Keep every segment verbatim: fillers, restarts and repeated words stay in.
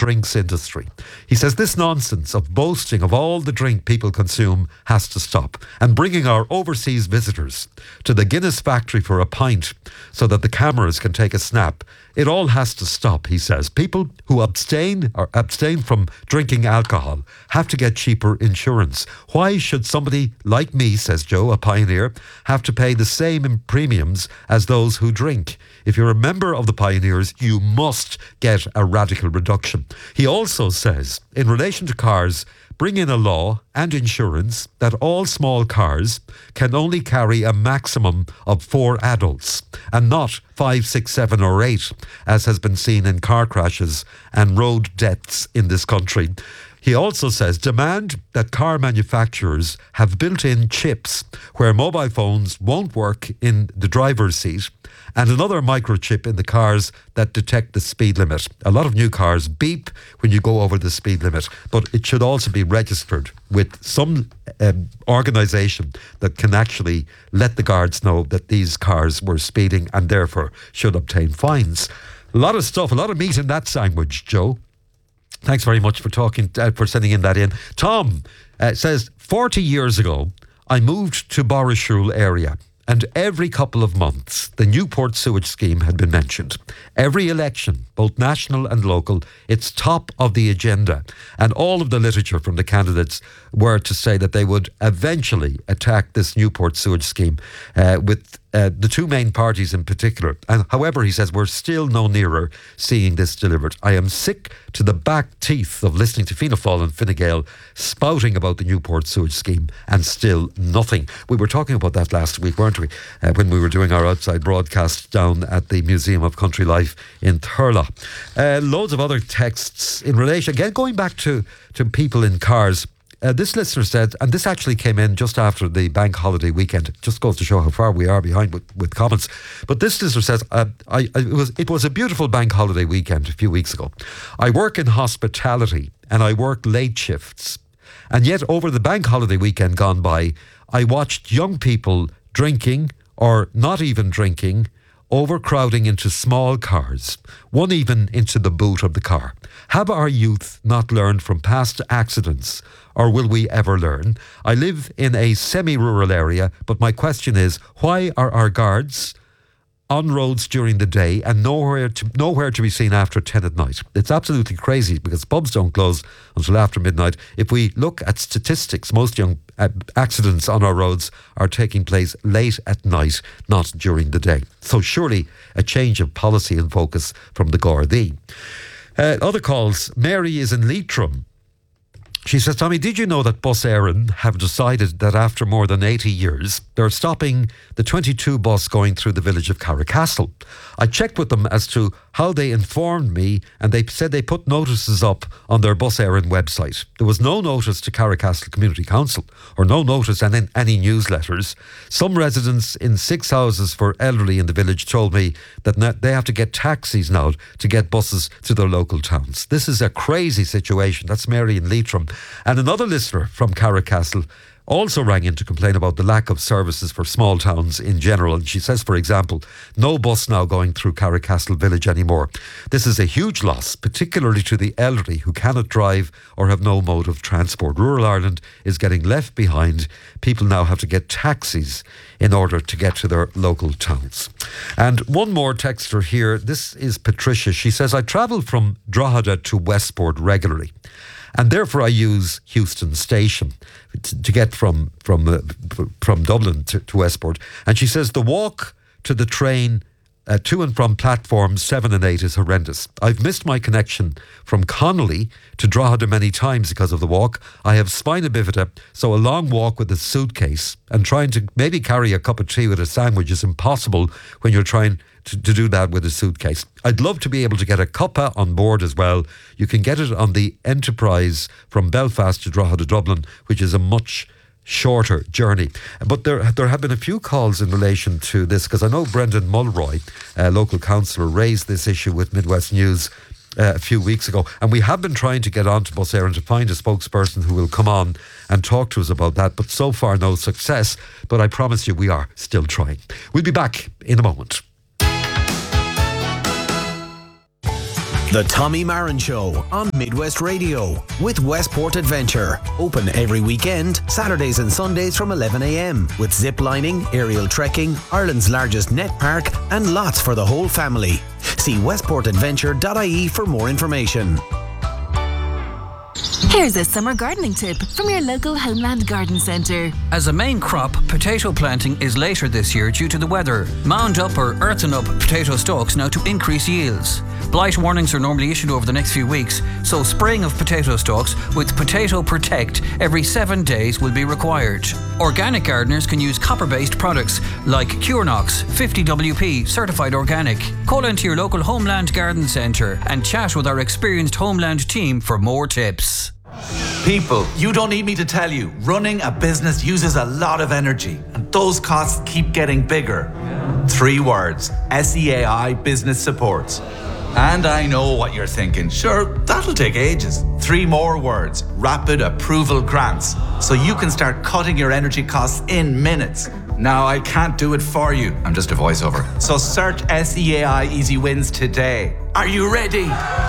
drinks industry. He says this nonsense of boasting of all the drink people consume has to stop, and bringing our overseas visitors to the Guinness factory for a pint so that the cameras can take a snap. It all has to stop, he says. People who abstain or abstain from drinking alcohol have to get cheaper insurance. Why should somebody like me, says Joe, a pioneer, have to pay the same in premiums as those who drink? If you're a member of the Pioneers, you must get a radical reduction. He also says, in relation to cars, bring in a law and insurance that all small cars can only carry a maximum of four adults and not five, six, seven or eight, as has been seen in car crashes and road deaths in this country. He also says demand that car manufacturers have built-in chips where mobile phones won't work in the driver's seat, and another microchip in the cars that detect the speed limit. A lot of new cars beep when you go over the speed limit, but it should also be registered with some um, organisation that can actually let the guards know that these cars were speeding and therefore should obtain fines. A lot of stuff, a lot of meat in that sandwich, Joe. Thanks very much for talking, uh, for sending in that in. Tom uh, says, forty years ago, I moved to Borrashule area, and every couple of months, the Newport sewage scheme had been mentioned. Every election, both national and local, it's top of the agenda. And all of the literature from the candidates were to say that they would eventually attack this Newport sewage scheme uh, with uh, the two main parties in particular. And however, he says, we're still no nearer seeing this delivered. I am sick to the back teeth of listening to Fianna Fáil and Fine Gael spouting about the Newport sewage scheme and still nothing. We were talking about that last week, weren't we, uh, when we were doing our outside broadcast down at the Museum of Country Life in Thurlow. Uh, loads of other texts in relation, again, going back to, to people in cars. Uh, this listener said, and this actually came in just after the bank holiday weekend. It just goes to show how far we are behind with, with comments. But this listener says, uh, I, I, it was it was a beautiful bank holiday weekend a few weeks ago. I work in hospitality and I work late shifts. And yet over the bank holiday weekend gone by, I watched young people drinking or not even drinking, overcrowding into small cars, one even into the boot of the car. Have our youth not learned from past accidents, or will we ever learn? I live in a semi-rural area, but my question is, why are our guards on roads during the day and nowhere to nowhere to be seen after ten at night? It's absolutely crazy because pubs don't close until after midnight. If we look at statistics, most young uh, accidents on our roads are taking place late at night, not during the day. So surely a change of policy and focus from the Gardaí. Uh, other calls. Mary is in Leitrim. She says, Tommy, did you know that Bus Éireann have decided that after more than eighty years, they're stopping the twenty-two bus going through the village of Carricastle? I checked with them as to how they informed me, and they said they put notices up on their Bus Éireann website. There was no notice to Carricastle Community Council, or no notice in any newsletters. Some residents in six houses for elderly in the village told me that they have to get taxis now to get buses to their local towns. This is a crazy situation. That's Mary in Leitrim. And another listener from Carricastle also rang in to complain about the lack of services for small towns in general. And she says, for example, no bus now going through Carricastle village anymore. This is a huge loss, particularly to the elderly who cannot drive or have no mode of transport. Rural Ireland is getting left behind. People now have to get taxis in order to get to their local towns. And one more texter here. This is Patricia. She says, I travel from Drogheda to Westport regularly, and therefore I use Houston Station to, to get from from uh, from Dublin to, to Westport. And she says the walk to the train uh, to and from platforms seven and eight is horrendous. I've missed my connection from Connolly to Drogheda many times because of the walk. I have spina bifida, so a long walk with a suitcase and trying to maybe carry a cup of tea with a sandwich is impossible when you're trying To, to do that with a suitcase. I'd love to be able to get a cuppa on board as well. You can get it on the Enterprise from Belfast to Drogheda, Dublin, which is a much shorter journey. But there there have been a few calls in relation to this, because I know Brendan Mulroy, uh, local councillor, raised this issue with Midwest News uh, a few weeks ago, and we have been trying to get on to Bus Éireann to find a spokesperson who will come on and talk to us about that, but so far no success. But I promise you we are still trying. We'll be back in a moment. The Tommy Marin Show on Midwest Radio with Westport Adventure. Open every weekend, Saturdays and Sundays from eleven a.m. with zip lining, aerial trekking, Ireland's largest net park and lots for the whole family. See westport adventure dot I E for more information. Here's a summer gardening tip from your local Homeland Garden Centre. As a main crop, potato planting is later this year due to the weather. Mound up or earthen up potato stalks now to increase yields. Blight warnings are normally issued over the next few weeks, so spraying of potato stalks with Potato Protect every seven days will be required. Organic gardeners can use copper-based products like Curenox fifty W P certified organic. Call into your local Homeland Garden Centre and chat with our experienced Homeland team for more tips. People, you don't need me to tell you, running a business uses a lot of energy and those costs keep getting bigger. Three words, S E A I Business Support. And I know what you're thinking, sure, that'll take ages. Three more words, Rapid Approval Grants, so you can start cutting your energy costs in minutes. Now, I can't do it for you, I'm just a voiceover. So search S E A I Easy Wins today. Are you ready?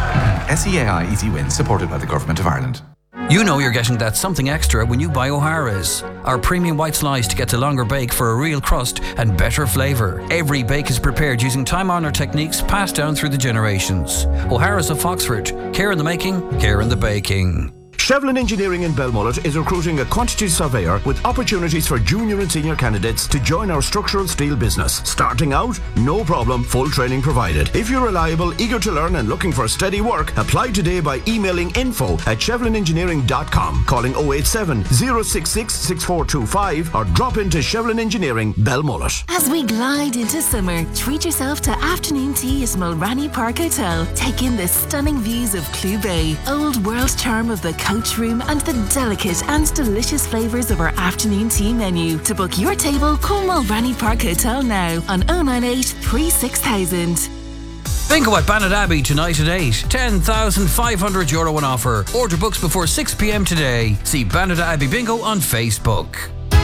S E A I Easy Wins, supported by the Government of Ireland. You know you're getting that something extra when you buy O'Hara's. Our premium white sliced gets a longer bake for a real crust and better flavour. Every bake is prepared using time-honoured techniques passed down through the generations. O'Hara's of Foxford. Care in the making, care in the baking. Shevlin Engineering in Belmullet is recruiting a quantity surveyor with opportunities for junior and senior candidates to join our structural steel business. Starting out, no problem, full training provided. If you're reliable, eager to learn and looking for steady work, apply today by emailing info at shevlin engineering dot com, calling oh eight seven, oh six six, six four two five or drop into Shevlin Engineering, Belmullet. As we glide into summer, treat yourself to afternoon tea at Mulranny Park Hotel. Take in the stunning views of Clew Bay, old world charm of the coach room and the delicate and delicious flavours of our afternoon tea menu. To book your table, call Mulranny Park Hotel now on oh nine eight, three six thousand. Bingo at Bannet Abbey tonight at eight. ten thousand five hundred euro on offer. Order books before six p.m. today. See Bannet Abbey Bingo on Facebook.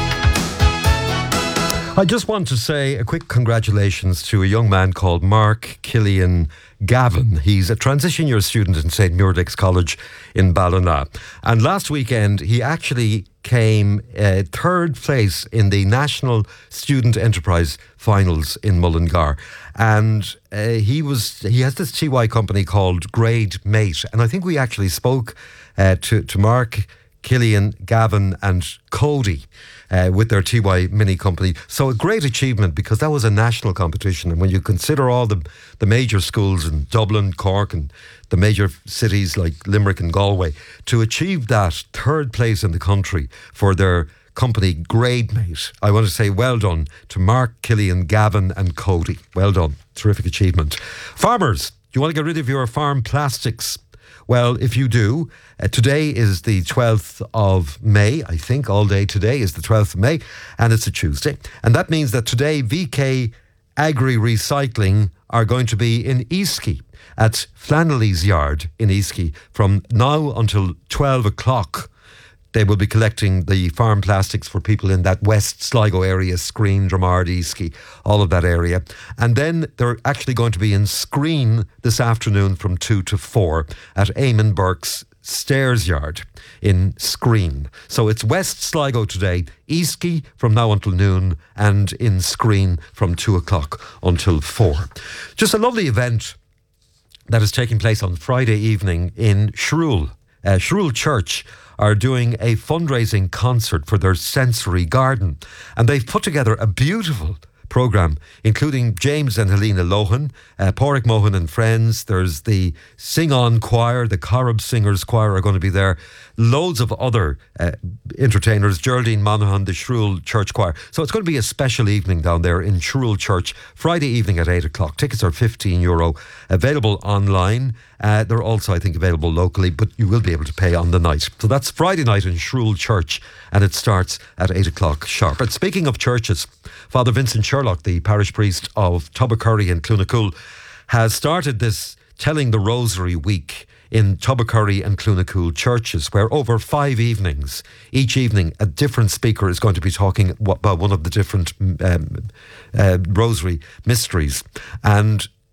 I just want to say a quick congratulations to a young man called Mark Killian Gavin. He's a transition year student in Saint Muiredaig's College in Ballina. And last weekend, he actually came uh, third place in the National Student Enterprise Finals in Mullingar. And uh, he was he has this T Y company called Grade Mate. And I think we actually spoke uh, to, to Mark, Killian, Gavin and Cody uh, with their T Y Mini company. So a great achievement, because that was a national competition. And when you consider all the, the major schools in Dublin, Cork and the major cities like Limerick and Galway, to achieve that third place in the country for their company Grade Mate, I want to say well done to Mark, Killian, Gavin and Cody. Well done. Terrific achievement. Farmers, do you want to get rid of your farm plastics? Well, if you do, uh, today is the twelfth of May, I think. All day today is the twelfth of May, and it's a Tuesday. And that means that today V K Agri Recycling are going to be in Easky at Flannelly's Yard in Easky from now until twelve o'clock. They will be collecting the farm plastics for people in that West Sligo area, Screen, Dramard, Easky, all of that area. And then they're actually going to be in Screen this afternoon from two to four at Eamon Burke's Stairs Yard in Screen. So it's West Sligo today, Easky from now until noon, and in Screen from two o'clock until four. Just a lovely event that is taking place on Friday evening in Shrule. Uh, Shrule Church are doing a fundraising concert for their sensory garden. And they've put together a beautiful programme, including James and Helena Lohan, uh, Pádraig Mohan and friends. There's the Sing On Choir, the Corrib Singers Choir are going to be there. Loads of other uh, entertainers, Geraldine Monaghan, the Shrule Church Choir. So it's going to be a special evening down there in Shrule Church, Friday evening at eight o'clock. Tickets are fifteen euro, available online. Uh, they're also, I think, available locally, but you will be able to pay on the night. So that's Friday night in Shrule Church, and it starts at eight o'clock sharp. And speaking of churches, Father Vincent Sherlock, the parish priest of Tubbacurry in Clonakul, has started this Telling the Rosary Week in Tubbacurry and Clonakul churches, where over five evenings, each evening a different speaker is going to be talking about one of the different um, uh, rosary mysteries. And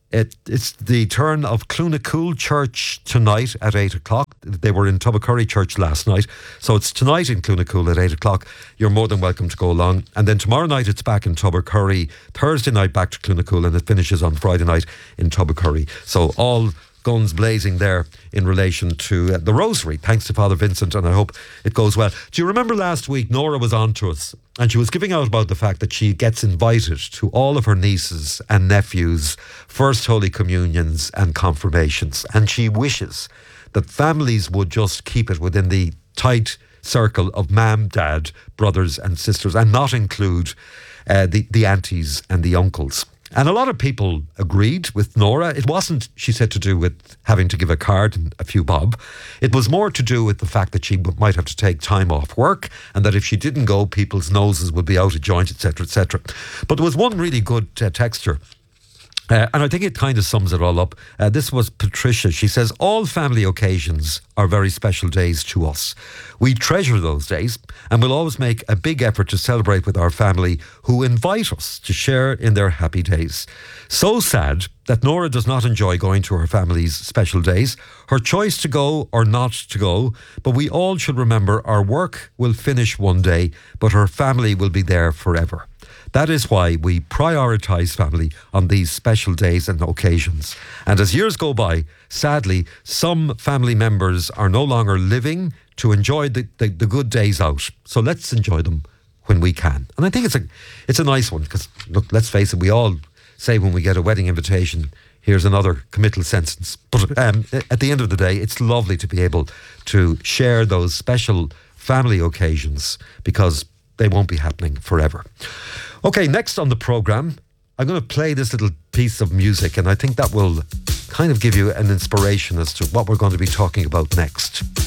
It, it's the turn of Clunacool Church tonight at eight o'clock. They were in Tubbercurry Church last night. So it's tonight in Clunacool at eight o'clock. You're more than welcome to go along. And then tomorrow night it's back in Tubbercurry. Thursday night back to Clunacool, and it finishes on Friday night in Tubbercurry. So all guns blazing there in relation to uh, the Rosary. Thanks to Father Vincent, and I hope it goes well. Do you remember last week Nora was on to us and she was giving out about the fact that she gets invited to all of her nieces and nephews' first Holy Communions and confirmations, and she wishes that families would just keep it within the tight circle of mam, dad, brothers and sisters, and not include uh, the, the aunties and the uncles. And a lot of people agreed with Nora. It wasn't, she said, to do with having to give a card and a few bob. It was more to do with the fact that she might have to take time off work, and that if she didn't go, people's noses would be out of joint, et cetera, et cetera. But there was one really good uh, texture. Uh, and I think it kind of sums it all up. Uh, this was Patricia. She says, all family occasions are very special days to us. We treasure those days, and we'll always make a big effort to celebrate with our family who invite us to share in their happy days. So sad that Nora does not enjoy going to her family's special days. Her choice to go or not to go, but we all should remember our work will finish one day, but her family will be there forever. That is why we prioritise family on these special days and occasions. And as years go by, sadly, some family members are no longer living to enjoy the, the, the good days out. So let's enjoy them when we can. And I think it's a it's a nice one, because, look, let's face it, we all say when we get a wedding invitation, here's another committal sentence. But um, at the end of the day, it's lovely to be able to share those special family occasions, because they won't be happening forever. Okay, next on the programme, I'm going to play this little piece of music, and I think that will kind of give you an inspiration as to what we're going to be talking about next.